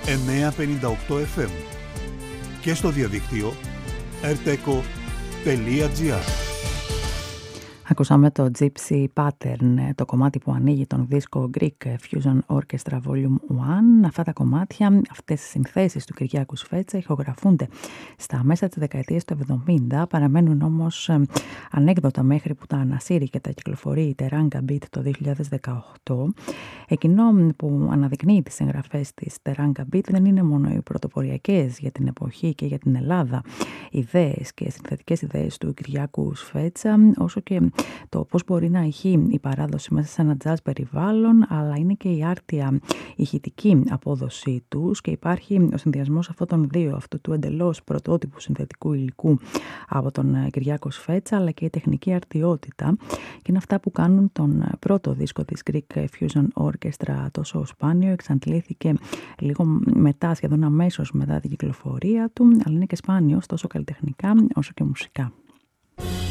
958 FM και στο διαδίκτυο rteco.gr. Ακούσαμε το Gypsy Pattern, το κομμάτι που ανοίγει τον δίσκο Greek Fusion Orchestra Volume 1. Αυτά τα κομμάτια, αυτές οι συνθέσεις του Κυριάκου Σφέτσα ηχογραφούνται στα μέσα της δεκαετίας του 70, παραμένουν όμως ανέκδοτα μέχρι που τα ανασύρει και τα κυκλοφορεί η Teranga Beat το 2018. Εκείνο που αναδεικνύει τις εγγραφές της Teranga Beat δεν είναι μόνο οι πρωτοποριακές για την εποχή και για την Ελλάδα ιδέες και συνθετικές ιδέες του Κυριάκου Σφέτσα, όσο και το πώς μπορεί να ηχεί η παράδοση μέσα σε ένα jazz περιβάλλον, αλλά είναι και η άρτια ηχητική απόδοσή τους και υπάρχει ο συνδυασμός αυτών των δύο, αυτού του εντελώς πρωτότυπου συνθετικού υλικού από τον Κυριάκο Σφέτσα, αλλά και η τεχνική αρτιότητα, και είναι αυτά που κάνουν τον πρώτο δίσκο της Greek Fusion Orchestra τόσο σπάνιο. Εξαντλήθηκε λίγο μετά, σχεδόν αμέσως μετά την κυκλοφορία του, αλλά είναι και σπάνιος τόσο καλλιτεχνικά όσο και μουσικά.